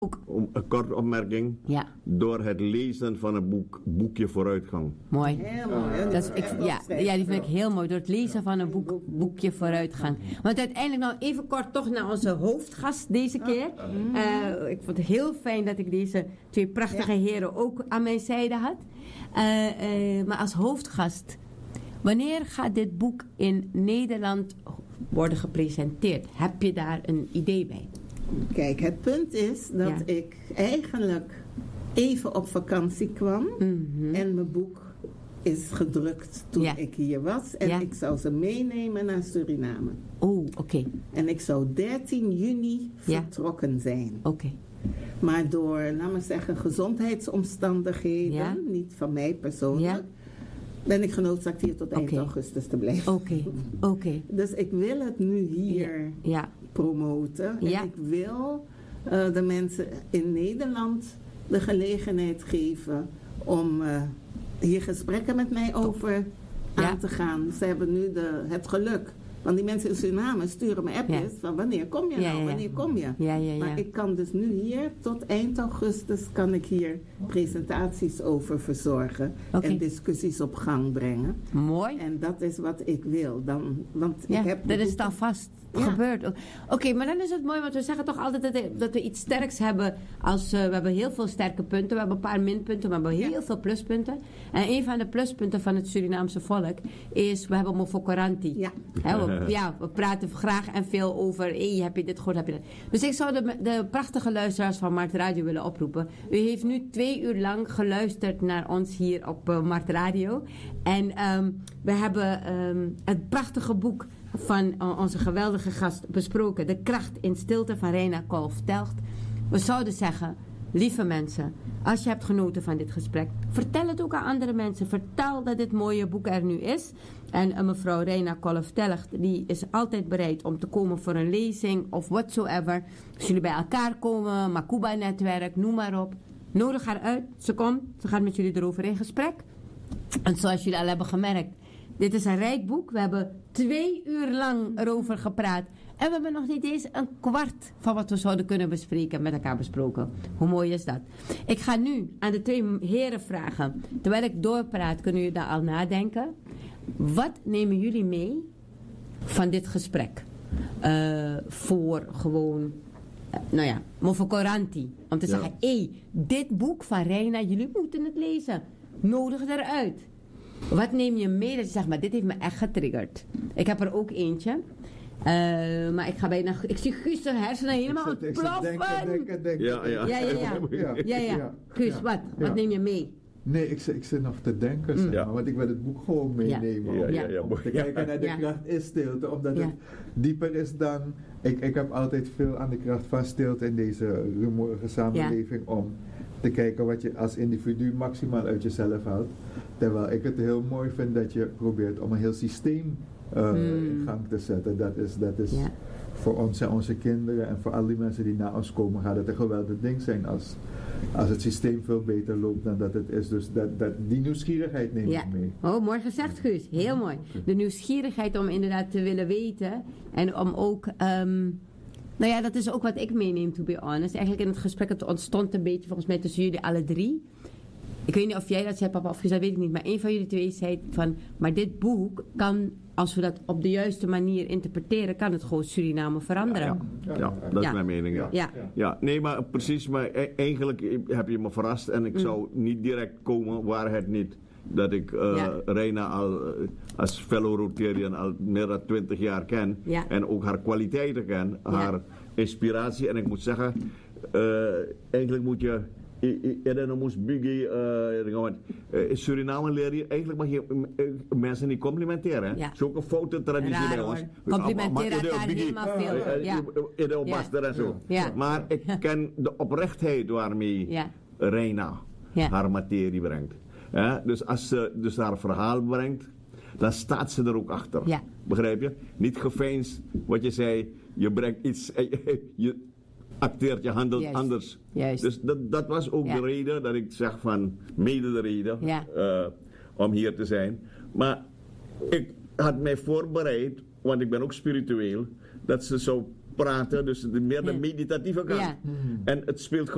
Een korte opmerking. Ja. Door het lezen van een boek boek je vooruitgang. Mooi. Heel mooi. Dat is, ja, die vind ik heel mooi. Door het lezen van een boekje vooruitgang. Want uiteindelijk nou even kort toch naar onze hoofdgast deze keer. Ik vond het heel fijn dat ik deze twee prachtige heren ook aan mijn zijde had. Maar als hoofdgast, wanneer gaat dit boek in Nederland worden gepresenteerd? Heb je daar een idee bij? Kijk, het punt is dat ik eigenlijk even op vakantie kwam. En mijn boek is gedrukt toen ik hier was. En ik zou ze meenemen naar Suriname. Oh, oké. En ik zou 13 juni vertrokken zijn. Oké. Maar door, laat maar zeggen, gezondheidsomstandigheden, niet van mij persoonlijk, ben ik genoodzaakt hier tot eind augustus te blijven. Oké. Dus ik wil het nu hier promoten. En ik wil de mensen in Nederland de gelegenheid geven om hier gesprekken met mij over aan te gaan. Ze hebben nu het geluk. Want die mensen in Suriname sturen me appjes van wanneer kom je nou, wanneer kom je? Maar ik kan dus nu hier tot eind augustus kan ik hier presentaties over verzorgen en discussies op gang brengen. Mooi. En dat is wat ik wil. Want ik heb dat is dan vast gebeurd. Oké, maar dan is het mooi, want we zeggen toch altijd dat we iets sterks hebben. We hebben heel veel sterke punten, we hebben een paar minpunten, we hebben heel veel pluspunten. En een van de pluspunten van het Surinaamse volk is, we hebben mofocoranti. We praten graag en veel over, heb je dit gehoord, heb je dat. Dus ik zou de prachtige luisteraars van Mart Radio willen oproepen. U heeft nu 2 uur lang geluisterd naar ons hier op Mart Radio. En we hebben het prachtige boek van onze geweldige gast besproken. De kracht in stilte van Reina Kolff-Telgt. We zouden zeggen, lieve mensen, als je hebt genoten van dit gesprek, vertel het ook aan andere mensen. Vertel dat dit mooie boek er nu is. En mevrouw Reina Kolff-Telgt, die is altijd bereid om te komen voor een lezing of whatsoever. Als jullie bij elkaar komen, Makuba-netwerk, noem maar op. Nodig haar uit. Ze komt, ze gaat met jullie erover in gesprek. En zoals jullie al hebben gemerkt, dit is een rijk boek. We hebben 2 uur lang erover gepraat. En we hebben nog niet eens een kwart van wat we zouden kunnen bespreken met elkaar besproken. Hoe mooi is dat? Ik ga nu aan de 2 heren vragen. Terwijl ik doorpraat, kunnen jullie daar al nadenken. Wat nemen jullie mee van dit gesprek? Voor gewoon, mofocoranti. Om te zeggen, dit boek van Reina, jullie moeten het lezen. Nodig eruit. Wat neem je mee dat je zegt, maar dit heeft me echt getriggerd. Ik heb er ook eentje. Maar ik zie Guus zijn hersenen helemaal ontploffen. Ja. Guus, wat neem je mee? Nee, ik zit nog te denken, zeg maar, want ik wil het boek gewoon meenemen. Om te kijken naar de kracht in stilte, omdat het dieper is dan... Ik heb altijd veel aan de kracht van stilte in deze rumoerige samenleving om te kijken wat je als individu maximaal uit jezelf haalt. Terwijl ik het heel mooi vind dat je probeert om een heel systeem in gang te zetten. Dat is voor ons en onze kinderen en voor al die mensen die na ons komen, gaat het een geweldig ding zijn als het systeem veel beter loopt dan dat het is. Dus die nieuwsgierigheid neem ik mee. Oh, mooi gezegd, Guus. Heel mooi. De nieuwsgierigheid om inderdaad te willen weten en om ook... dat is ook wat ik meeneem, to be honest. Eigenlijk in het gesprek, het ontstond een beetje volgens mij tussen jullie alle 3. Ik weet niet of jij dat zei, papa, of je dat weet ik niet. Maar een van jullie 2 zei van... Maar dit boek kan, als we dat op de juiste manier interpreteren, kan het gewoon Suriname veranderen. Ja, dat is mijn mening. Ja, nee, maar precies. Maar eigenlijk heb je me verrast. En ik zou niet direct komen waar het niet... Dat ik Reina al als fellow Rotarian al meer dan 20 jaar ken. En ook haar kwaliteiten ken. Haar inspiratie. En ik moet zeggen, eigenlijk moet je... In Suriname leer je eigenlijk mag je mensen niet complimenteren. Zulke foute traditie bij ons. Complimenteren elkaar helemaal veel. En zo. Maar ik ken de oprechtheid waarmee Reina haar materie brengt. Dus als ze haar verhaal brengt, dan staat ze er ook achter. Begrijp je? Niet geveinsd wat je zei, je brengt iets, je acteert, je handelt anders. Dus dat was ook de reden dat ik zeg van, mede de reden om hier te zijn. Maar ik had mij voorbereid, want ik ben ook spiritueel, dat ze zou praten, dus meer de meditatieve kant. En het speelt